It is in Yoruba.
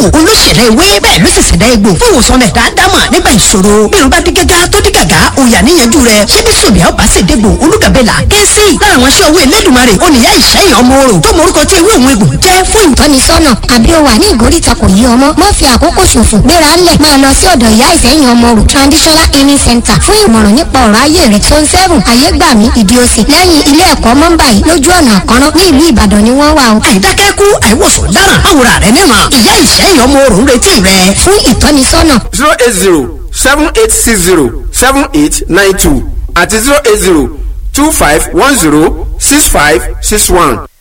olóṣèlú ewé bẹ́ẹ̀ ló sì ṣẹ̀dá egbò fún ìwòsàn rẹ̀ dáadáa nígbà ìṣòro bí irun bá dí gẹ́gá tó dí gàgá òyà níyanjú rẹ̀ ṣé bí sòbíà ọba sì dégbò olùgàbẹ̀là kẹ́sì lára àwọn aṣọ owó Elédùmarè oníyá ìṣẹ́yìn ọmọ orò tó morúkọ tí ewé òun egbò jẹ́ fún ìtọ́nisọ́nà àbí o wà ní ìgóríta kò yí ọmọ má fi àkókò ṣòfò gbéra ńlẹ̀ máa lọ sí ọ̀dọ̀ ìyá ìṣẹ́yìn ọmọ orò traditional healing center fún ìmọ̀ràn nípa ọ̀rọ̀ ayé rẹ̀ zone 7 ayégbàmí ìdíòsì lẹ́yìn ilé ẹ̀kọ́ mọ́ńbà yìí lójú ọ̀nà àkọ́rọ́ ní ìlú Ìbàdàn ni wọ́n wà o. àìdákẹ́kù àìwòsàn dáràn àwòrán rẹ̀ nímọ̀ ìyá ìṣẹ́yìn ọmọ orò ń retí rẹ̀ fún ìtọ́nisọ́nà 08078607892 àti 08025106561.